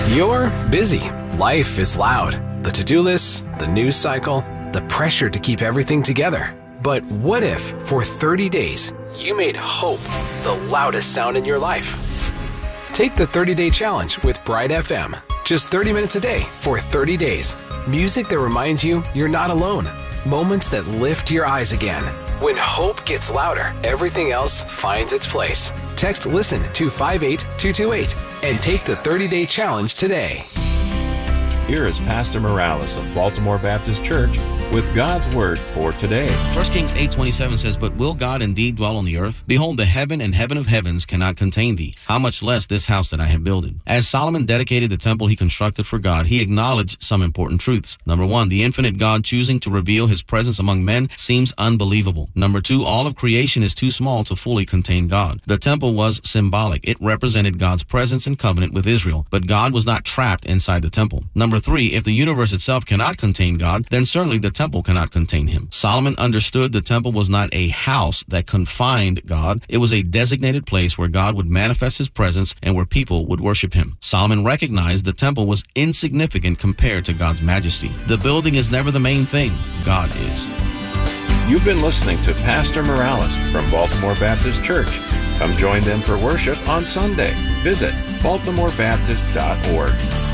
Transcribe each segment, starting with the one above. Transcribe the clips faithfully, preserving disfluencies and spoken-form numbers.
You're busy. Life is loud. The to-do lists, the news cycle, the pressure to keep everything together. But what if, for thirty days, you made hope the loudest sound in your life? Take the thirty-day challenge with Bright F M. Just thirty minutes a day for thirty days. Music that reminds you you're not alone. Moments that lift your eyes again. When hope gets louder, everything else finds its place. Text LISTEN to five eight two two eight and take the thirty-day challenge today. Here is Pastor Morales of Baltimore Baptist Church with God's Word for today. First Kings eight twenty-seven says, "But will God indeed dwell on the earth? Behold, the heaven and heaven of heavens cannot contain thee. How much less this house that I have builded?" As Solomon dedicated the temple he constructed for God, he acknowledged some important truths. Number one, the infinite God choosing to reveal his presence among men seems unbelievable. Number two, all of creation is too small to fully contain God. The temple was symbolic. It represented God's presence and covenant with Israel, but God was not trapped inside the temple. Number three, if the universe itself cannot contain God, then certainly the temple cannot contain him. Solomon understood the temple was not a house that confined God. It was a designated place where God would manifest his presence and where people would worship him. Solomon recognized the temple was insignificant compared to God's majesty. The building is never the main thing. God is. You've been listening to Pastor Morales from Baltimore Baptist Church. Come join them for worship on Sunday. Visit baltimore baptist dot org.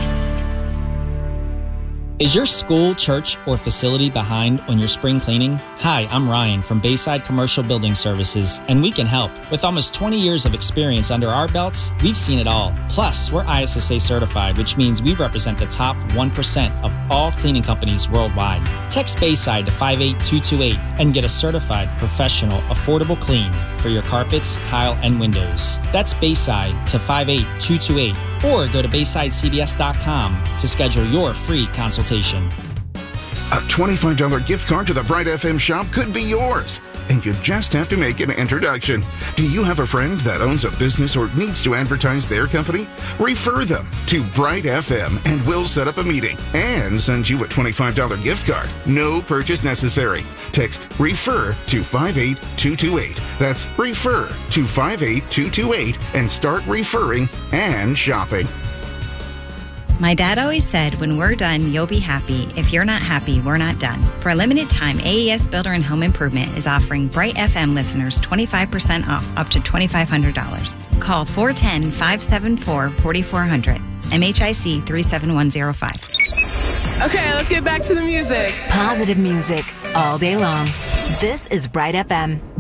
Is your school, church, or facility behind on your spring cleaning? Hi, I'm Ryan from Bayside Commercial Building Services, and we can help. With almost twenty years of experience under our belts, we've seen it all. Plus, we're I S S A certified, which means we represent the top one percent of all cleaning companies worldwide. Text Bayside to five eight two two eight and get a certified, professional, affordable clean for your carpets, tile, and windows. That's Bayside to five eight two two eight, or go to bayside c b s dot com to schedule your free consultation. A twenty-five dollars gift card to the Bright F M shop could be yours, and you just have to make an introduction. Do you have a friend that owns a business or needs to advertise their company? Refer them to Bright F M, and we'll set up a meeting and send you a twenty-five dollars gift card. No purchase necessary. Text REFER to five eight two two eight. That's REFER to five eight two two eight and start referring and shopping. My dad always said, when we're done, you'll be happy. If you're not happy, we're not done. For a limited time, A E S Builder and Home Improvement is offering Bright F M listeners twenty-five percent off up to twenty-five hundred dollars. Call four one zero, five seven four, four four zero zero, M H I C three seven one zero five. Okay, let's get back to the music. Positive music all day long. This is Bright F M.